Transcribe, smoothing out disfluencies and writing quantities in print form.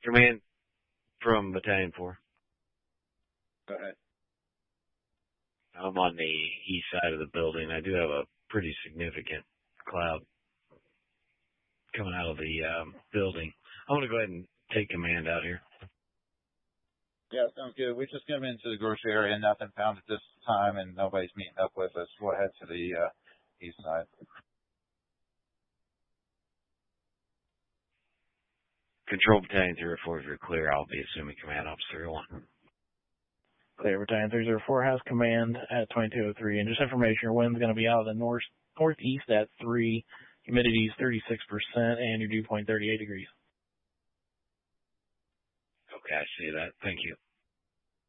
Command from Battalion 4. Go ahead. I'm on the east side of the building. I do have a pretty significant cloud coming out of the building. I'm going to go ahead and take command out here. Yeah, sounds good. We just come into the grocery area, nothing found at this time, and nobody's meeting up with us. We'll head to the east side. Control Battalion 304, if you're clear, I'll be assuming Command Officer 1. Clear, Battalion 304 has command at 2203. And just information, your wind's going to be out of the northeast at 3, humidity is 36%, and your dew point 38 degrees. Okay, I see that. Thank you.